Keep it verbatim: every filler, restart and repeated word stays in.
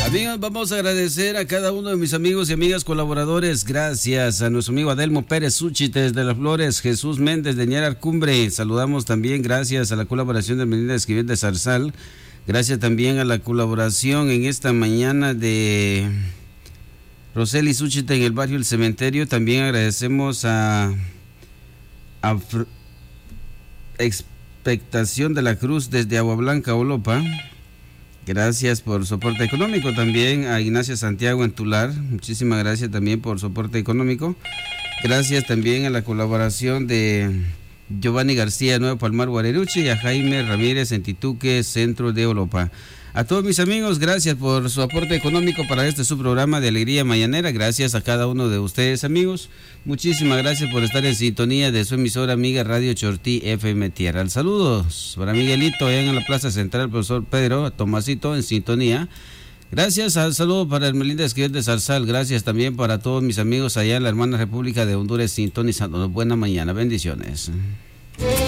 Amigos, vamos a agradecer a cada uno de mis amigos y amigas colaboradores. Gracias a nuestro amigo Adelmo Pérez Súchites de Las Flores, Jesús Méndez de Ñar Cumbre. Saludamos también, gracias a la colaboración de Melinda Esquivel de Zarzal. Gracias también a la colaboración en esta mañana de Roseli Súchite en el barrio El Cementerio. También agradecemos a, a Expectación de la Cruz desde Agua Blanca, Olopa. Gracias por soporte económico. También a Ignacio Santiago en Tular. Muchísimas gracias también por soporte económico. Gracias también a la colaboración de Giovanni García, Nuevo Palmar, Guareruchi, y a Jaime Ramírez en Tituque, centro de Olopa. A todos mis amigos, gracias por su aporte económico para este su programa de Alegría Mañanera. Gracias a cada uno de ustedes, amigos. Muchísimas gracias por estar en sintonía de su emisora amiga Radio Chortí F M Tierra. Saludos para Miguelito allá en la Plaza Central, profesor Pedro, a Tomasito en sintonía. Gracias, al saludo para el Melinda Esquivel de Zarzal. Gracias también para todos mis amigos allá en la hermana República de Honduras sintonizando. Buena mañana, bendiciones.